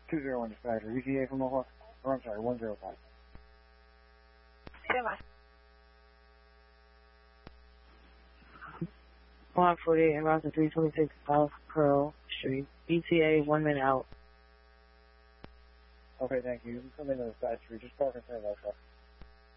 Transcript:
201 dispatcher, ETA from Mohawk, or I'm sorry, 105. Stand by. 148 en route to 326 South Pearl Street. ETA 1 minute out. Okay, thank you. You can come into the dispatcher, just park in front of that car.